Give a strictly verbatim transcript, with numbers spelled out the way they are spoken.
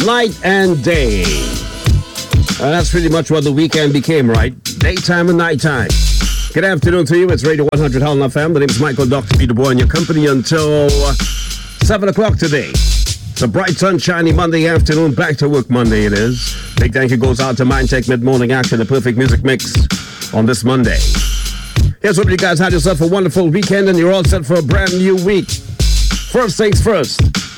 night and day. And that's pretty much what the weekend became, right? Daytime and nighttime. Good afternoon to you. It's Radio one hundred Holland F M. The name is Michael Doctor Peter Boy, and your company until uh, seven o'clock today. It's a bright, sunshiny Monday afternoon. Back to work Monday it is. Big thank you goes out to Mindtech Mid-Morning Action, the perfect music mix on this Monday. Here's hope you guys had yourself a wonderful weekend and you're all set for a brand new week. First things first.